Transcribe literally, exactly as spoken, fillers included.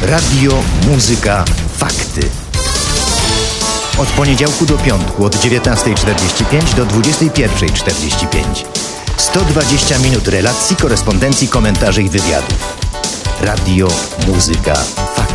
Radio, muzyka, fakty. Od poniedziałku do piątku od dziewiętnasta czterdzieści pięć do dwudziesta pierwsza czterdzieści pięć. sto dwadzieścia minut relacji, korespondencji, komentarzy i wywiadów. Radio, muzyka, fakty.